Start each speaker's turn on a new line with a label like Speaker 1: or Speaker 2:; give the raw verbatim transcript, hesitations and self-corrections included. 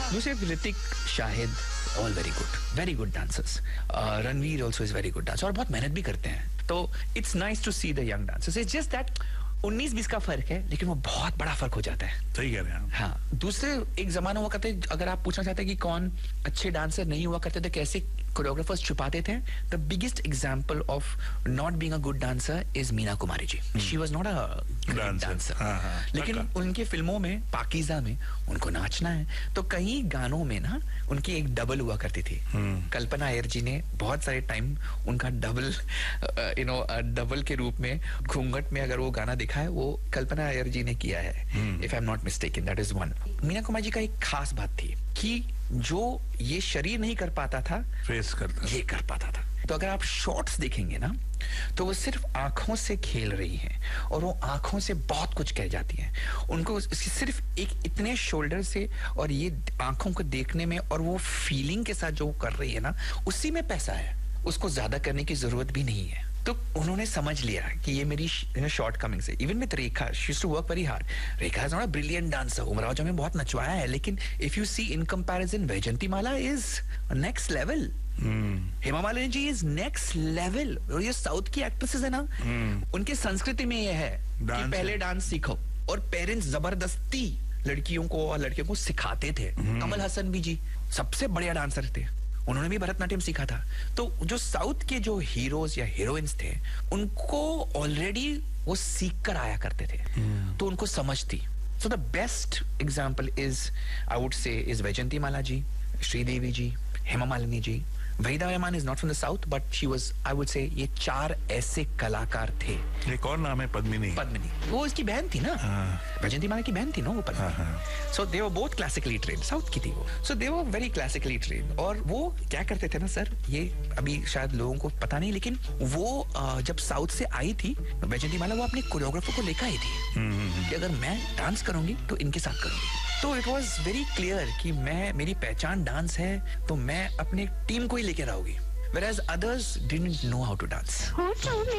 Speaker 1: दूसरे Hrithik, Shahid, all very good, very good dancers. Ranveer also is very good dancer और बहुत मेहनत भी करते हैं. तो it's nice to see the young dancers. It's just that उन्नीस बीस का फर्क है, लेकिन वो बहुत बड़ा फर्क हो जाता है.
Speaker 2: सही कह रहे हैं.
Speaker 1: हाँ, दूसरे एक जमाना हुआ करते, अगर आप पूछना चाहते हैं कि कौन अच्छे डांसर नहीं हुआ करते थे, कैसे कोरियोग्राफर्स छुपाते थे, the biggest example of not being a good dancer is Meena Kumari ji. She was not a dancer, लेकिन उनके फिल्मों में, पाकीज़ा में उनको नाचना है, तो कई गानों में ना उनकी एक डबल हुआ करती थी. कल्पना अय्यर जी ने बहुत सारे टाइम उनका डबल, यू नो, डबल के रूप में घूंघट में अगर वो गाना दिखा है, वो कल्पना अय्यर जी ने किया है. If I am not mistaken, that is one. Meena Kumari ji का एक खास बात थी कि जो ये शरीर नहीं कर पाता था, फेस करता ये कर पाता था. तो अगर आप शॉट्स देखेंगे ना, तो वो सिर्फ आंखों से खेल रही हैं और वो आंखों से बहुत कुछ कह जाती हैं. उनको सिर्फ एक इतने शोल्डर से और ये आंखों को देखने में और वो फीलिंग के साथ जो वो कर रही है ना, उसी में पैसा है. उसको ज्यादा करने की जरूरत भी नहीं है. तो उन्होंने समझ लिया कि ये मेरी शॉर्ट कमिंग से. Even with Rekha, she used to work very hard. Rekha is not a brilliant dancer. Umrao जो में बहुत नचवाया है, लेकिन if you see in comparison, Vaijanti Mala is next level. Hema Malini ji is next level. और ये साउथ की एक्ट्रेसेस है ना, hmm. उनकी संस्कृति में ये है कि पहले डांस सीखो, और पेरेंट्स जबरदस्ती लड़कियों को और लड़कियों को सिखाते थे. hmm. कमल हसन भी जी सबसे बढ़िया डांसर थे, उन्होंने भी भरतनाट्यम सीखा था. तो जो साउथ के जो हीरोज या हीरोइंस थे, उनको ऑलरेडी वो सीख कर आया करते थे. hmm. तो उनको समझ थी. So the best example is, I would say, is Vaijanti Mala ji, Sridevi ji, Hema Malini ji. Waheeda Rehman is not from the south, but she was, I would say, ये चार ऐसे कलाकार थे.
Speaker 2: एक और नाम है पद्मिनी.
Speaker 1: पद्मिनी, वो इसकी बहन थी ना, वैजंती माला की बहन थी ना वो पद्मिनी. सो दे were both classically trained, south की थी वो. सो दे वर वेरी क्लासिकली ट्रेन्ड. और वो क्या करते थे ना सर, ये अभी शायद लोगों को पता नहीं, लेकिन वो uh, जब साउथ से आई थी वैजंती माला, वो अपने कोरियोग्राफर को लेकर आई थी कि अगर मैं डांस करूंगी तो इनके साथ करूंगी. तो इट वॉज वेरी क्लियर कि मैं, मेरी पहचान डांस है, तो मैं अपनी टीम को ही लेकर आऊंगी. Whereas others didn't know how to dance.